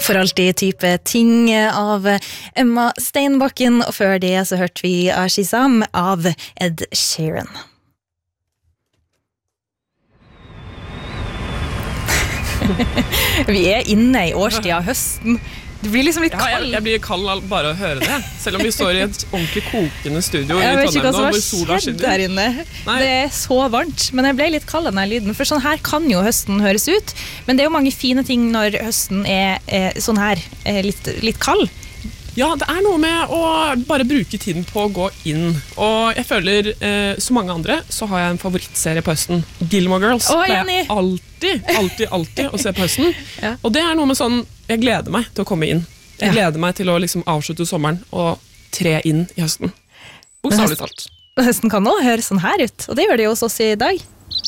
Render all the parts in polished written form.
For alltid type ting av Emma Steinbakken, og før det så hørte vi Shazam av Ed Sheeran. Vi inne I årstida av høsten. Det blir liksom litt kald. Jeg blir kald bare å høre det. Selv om vi står I et ordentlig kokende studio I Trondheim nå, hvor sola skinner. Der inne. Det så varmt, men jeg ble litt kald av denne lyden, for sånn her kan jo høsten høres ut, men det jo mange fine ting når høsten sånn her, litt kald. Ja, det noe med å bare bruke tiden på å gå inn. Og jeg føler, som mange andre, så har jeg en favorittserie på høsten. Gilmore Girls. Det alltid å se på høsten. Ja. Og det noe med sånn, jeg gleder meg til å komme inn. Jeg gleder meg til å liksom avslutte sommeren og tre inn I høsten. Bokstavlig talt. Høsten kan også høre sånn her ut, og det gjør det jo hos oss I dag.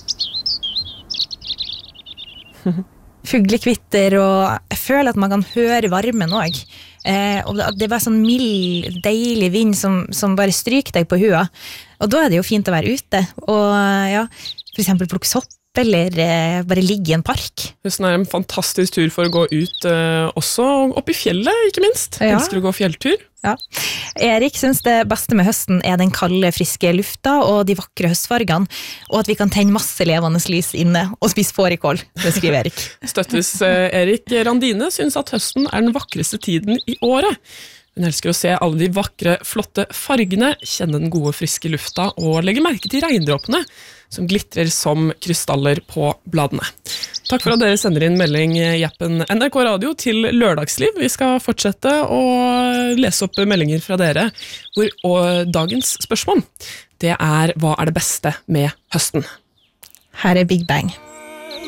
Fuglekvitter, og jeg føler at man kan høre varmen også. Og det var sånn mild, deilig vind som bare stryker deg på hua. Og da det jo fint å være ute, og ja, for eksempel plukke sopp, eller bare ligge I en park. Høsten en fantastisk tur for å gå ut, også opp I fjellet, ikke minst. Jeg elsker å gå fjelltur. Ja. Erik synes det beste med høsten den kalde, friske lufta og de vakre høstfargene, og at vi kan tenne masse levende lys inne og spise fårikål, det skriver Erik. Støttes Erik. Randine synes at høsten den vakreste tiden I året. Hun elsker å se alle de vakre, flotte fargene, kjenne den gode, friske lufta og legge merke til regndråpene som glittrer som krystaller på bladene. Takk for at dere sender inn melding I appen NRK Radio til Lørdagsliv. Vi skal fortsette å lese opp meldinger fra dere, og dagens spørsmål, det hva det beste med høsten? Her Big Bang.